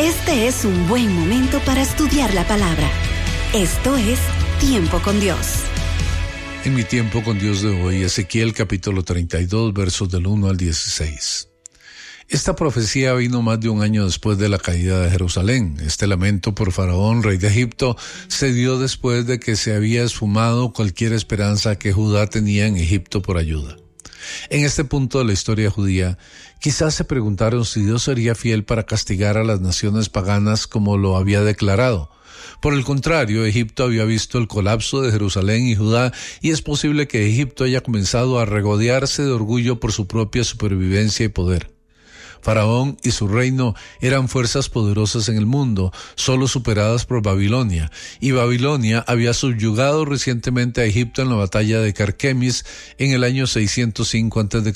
Este es un buen momento para estudiar la palabra. Esto es Tiempo con Dios. En mi tiempo con Dios de hoy, Ezequiel capítulo 32, versos del 1 al 16. Esta profecía vino más de un año después de la caída de Jerusalén. Este lamento por Faraón, rey de Egipto, se dio después de que se había esfumado cualquier esperanza que Judá tenía en Egipto por ayuda. En este punto de la historia judía, quizás se preguntaron si Dios sería fiel para castigar a las naciones paganas como lo había declarado. Por el contrario, Egipto había visto el colapso de Jerusalén y Judá, y es posible que Egipto haya comenzado a regodearse de orgullo por su propia supervivencia y poder. Faraón y su reino eran fuerzas poderosas en el mundo, solo superadas por Babilonia, y Babilonia había subyugado recientemente a Egipto en la batalla de Carquemis en el año 605 a.C.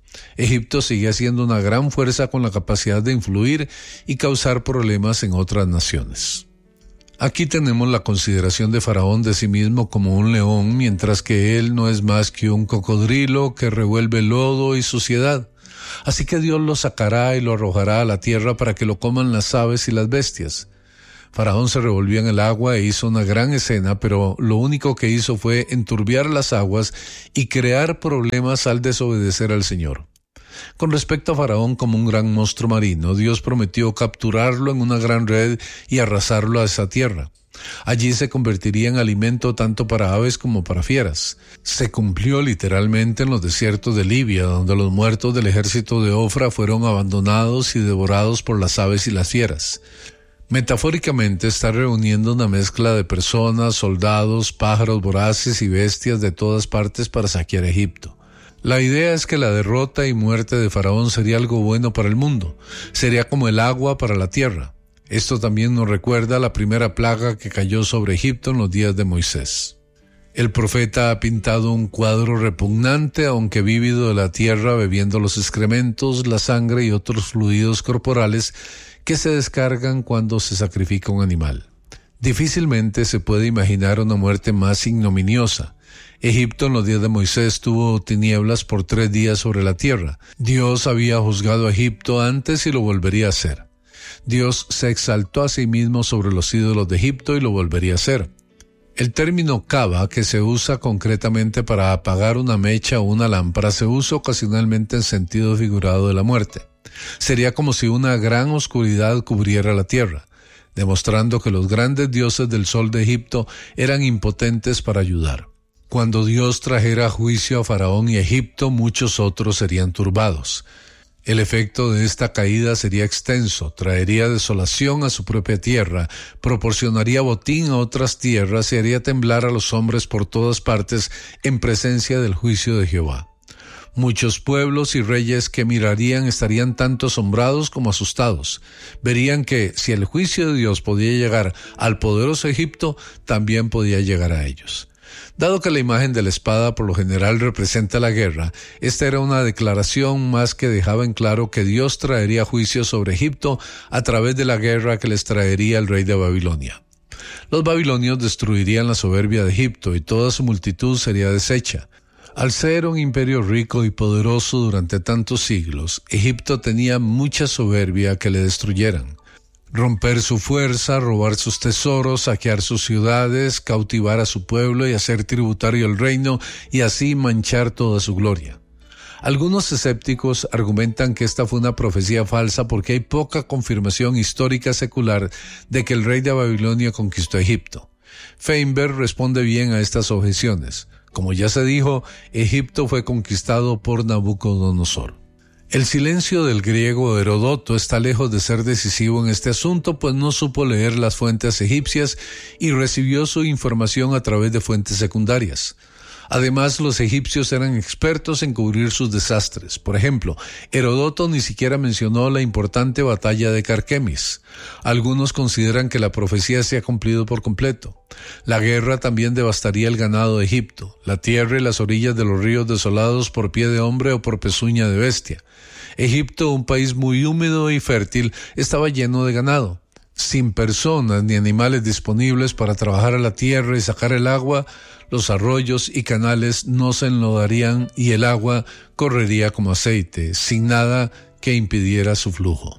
Egipto seguía siendo una gran fuerza con la capacidad de influir y causar problemas en otras naciones. Aquí tenemos la consideración de Faraón de sí mismo como un león, mientras que él no es más que un cocodrilo que revuelve lodo y suciedad. Así que Dios lo sacará y lo arrojará a la tierra para que lo coman las aves y las bestias. Faraón se revolvió en el agua e hizo una gran escena, pero lo único que hizo fue enturbiar las aguas y crear problemas al desobedecer al Señor. Con respecto a Faraón como un gran monstruo marino, Dios prometió capturarlo en una gran red y arrasarlo a esa tierra. Allí se convertiría en alimento tanto para aves como para fieras. Se cumplió literalmente en los desiertos de Libia, donde los muertos del ejército de Ofra fueron abandonados y devorados por las aves y las fieras. Metafóricamente está reuniendo una mezcla de personas, soldados, pájaros voraces y bestias de todas partes para saquear Egipto. La idea es que la derrota y muerte de Faraón sería algo bueno para el mundo. Sería como el agua para la tierra. Esto también nos recuerda la primera plaga que cayó sobre Egipto en los días de Moisés. El profeta ha pintado un cuadro repugnante, aunque vívido, de la tierra bebiendo los excrementos, la sangre y otros fluidos corporales que se descargan cuando se sacrifica un animal. Difícilmente se puede imaginar una muerte más ignominiosa. Egipto en los días de Moisés tuvo tinieblas por 3 días sobre la tierra. Dios había juzgado a Egipto antes y lo volvería a hacer. Dios se exaltó a sí mismo sobre los ídolos de Egipto y lo volvería a hacer. El término kava, que se usa concretamente para apagar una mecha o una lámpara, se usa ocasionalmente en sentido figurado de la muerte. Sería como si una gran oscuridad cubriera la tierra, demostrando que los grandes dioses del sol de Egipto eran impotentes para ayudar. Cuando Dios trajera juicio a Faraón y a Egipto, muchos otros serían turbados. El efecto de esta caída sería extenso, traería desolación a su propia tierra, proporcionaría botín a otras tierras y haría temblar a los hombres por todas partes en presencia del juicio de Jehová. Muchos pueblos y reyes que mirarían estarían tanto asombrados como asustados. Verían que si el juicio de Dios podía llegar al poderoso Egipto, también podía llegar a ellos. Dado que la imagen de la espada por lo general representa la guerra, esta era una declaración más que dejaba en claro que Dios traería juicio sobre Egipto a través de la guerra que les traería el rey de Babilonia. Los babilonios destruirían la soberbia de Egipto y toda su multitud sería deshecha. Al ser un imperio rico y poderoso durante tantos siglos, Egipto tenía mucha soberbia que le destruyeran. Romper su fuerza, robar sus tesoros, saquear sus ciudades, cautivar a su pueblo y hacer tributario el reino y así manchar toda su gloria. Algunos escépticos argumentan que esta fue una profecía falsa porque hay poca confirmación histórica secular de que el rey de Babilonia conquistó Egipto. Feinberg responde bien a estas objeciones. Como ya se dijo, Egipto fue conquistado por Nabucodonosor. El silencio del griego Heródoto está lejos de ser decisivo en este asunto, pues no supo leer las fuentes egipcias y recibió su información a través de fuentes secundarias. Además, los egipcios eran expertos en cubrir sus desastres. Por ejemplo, Heródoto ni siquiera mencionó la importante batalla de Carquemis. Algunos consideran que la profecía se ha cumplido por completo. La guerra también devastaría el ganado de Egipto, la tierra y las orillas de los ríos desolados por pie de hombre o por pezuña de bestia. Egipto, un país muy húmedo y fértil, estaba lleno de ganado. Sin personas ni animales disponibles para trabajar a la tierra y sacar el agua, los arroyos y canales no se enlodarían y el agua correría como aceite, sin nada que impidiera su flujo.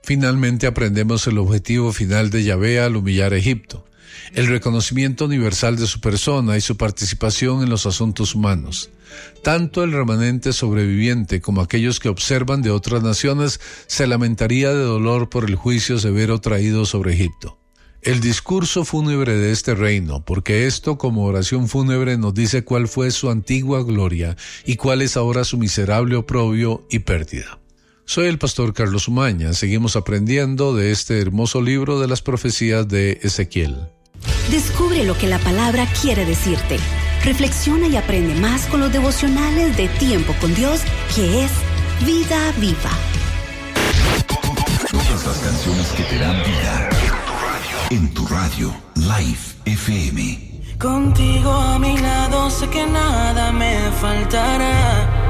Finalmente aprendemos el objetivo final de Yahvé al humillar a Egipto, el reconocimiento universal de su persona y su participación en los asuntos humanos. Tanto el remanente sobreviviente como aquellos que observan de otras naciones se lamentaría de dolor por el juicio severo traído sobre Egipto. El discurso fúnebre de este reino, porque esto como oración fúnebre nos dice cuál fue su antigua gloria y cuál es ahora su miserable oprobio y pérdida. Soy el pastor Carlos Umaña. Seguimos aprendiendo de este hermoso libro de las profecías de Ezequiel. Descubre lo que la palabra quiere decirte. Reflexiona y aprende más con los devocionales de Tiempo con Dios, que es Vida Viva. Todas las canciones que te dan vida. En tu radio, Life FM. Contigo a mi lado sé que nada me faltará.